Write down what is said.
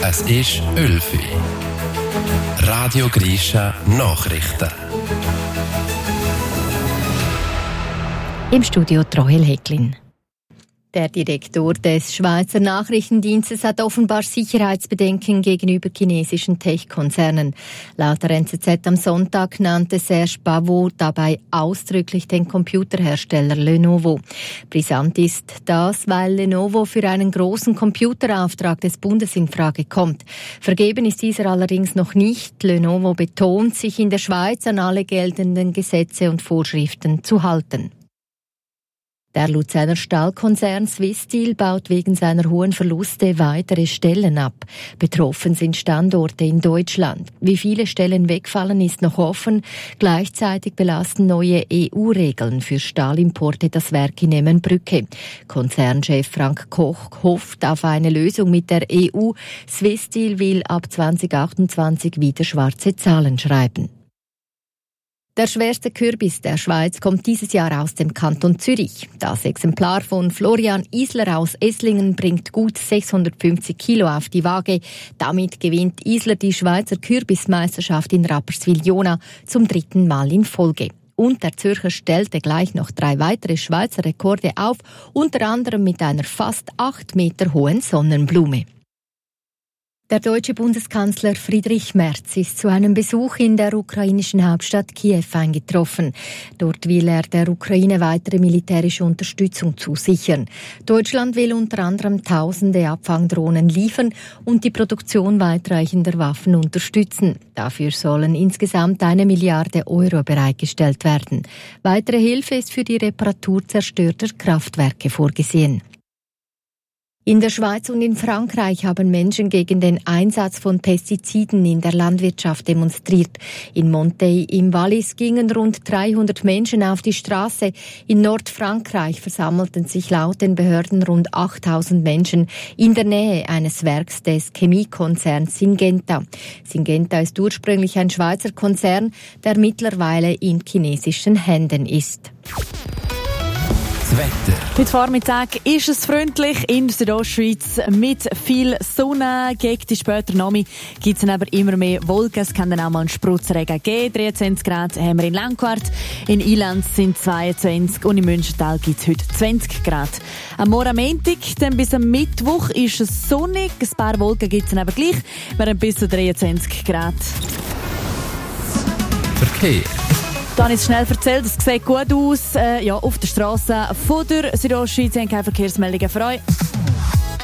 Es ist 11 Uhr. Radio Grisha Nachrichten. Im Studio Trohel Hecklin. Der Direktor des Schweizer Nachrichtendienstes hat offenbar Sicherheitsbedenken gegenüber chinesischen Tech-Konzernen. Laut der NZZ am Sonntag nannte Serge Pavot dabei ausdrücklich den Computerhersteller Lenovo. Brisant ist das, weil Lenovo für einen großen Computerauftrag des Bundes in Frage kommt. Vergeben ist dieser allerdings noch nicht. Lenovo betont, sich in der Schweiz an alle geltenden Gesetze und Vorschriften zu halten. Der Luzerner Stahlkonzern Swiss Steel baut wegen seiner hohen Verluste weitere Stellen ab. Betroffen sind Standorte in Deutschland. Wie viele Stellen wegfallen, ist noch offen. Gleichzeitig belasten neue EU-Regeln für Stahlimporte das Werk in Emmenbrücke. Konzernchef Frank Koch hofft auf eine Lösung mit der EU. Swiss Steel will ab 2028 wieder schwarze Zahlen schreiben. Der schwerste Kürbis der Schweiz kommt dieses Jahr aus dem Kanton Zürich. Das Exemplar von Florian Isler aus Esslingen bringt gut 650 Kilo auf die Waage. Damit gewinnt Isler die Schweizer Kürbismeisterschaft in Rapperswil-Jona zum 3. Mal in Folge. Und der Zürcher stellte gleich noch 3 weitere Schweizer Rekorde auf, unter anderem mit einer fast 8 Meter hohen Sonnenblume. Der deutsche Bundeskanzler Friedrich Merz ist zu einem Besuch in der ukrainischen Hauptstadt Kiew eingetroffen. Dort will er der Ukraine weitere militärische Unterstützung zusichern. Deutschland will unter anderem tausende Abfangdrohnen liefern und die Produktion weitreichender Waffen unterstützen. Dafür sollen insgesamt 1 Milliarde Euro bereitgestellt werden. Weitere Hilfe ist für die Reparatur zerstörter Kraftwerke vorgesehen. In der Schweiz und in Frankreich haben Menschen gegen den Einsatz von Pestiziden in der Landwirtschaft demonstriert. In Monteil im Wallis gingen rund 300 Menschen auf die Straße. In Nordfrankreich versammelten sich laut den Behörden rund 8000 Menschen in der Nähe eines Werks des Chemiekonzerns Syngenta. Syngenta ist ursprünglich ein Schweizer Konzern, der mittlerweile in chinesischen Händen ist. Das Wetter. Heute Vormittag ist es freundlich in der Südostschweiz mit viel Sonne. Gegen die später Nachmittag gibt es dann aber immer mehr Wolken. Es kann dann auch mal einen Sprutzregen geben. 23 Grad haben wir in Langquart. In Ilanz sind 22 und in Münchental gibt es heute 20 Grad. Am Morgen Montag, dann bis am Mittwoch ist es sonnig. Ein paar Wolken gibt es dann aber gleich. Wir haben bis zu 23 Grad. Verkehr. Dann ist schnell erzählt, es sieht gut aus. Auf der Straße von der Südostschweiz haben keine Verkehrsmeldungen für euch.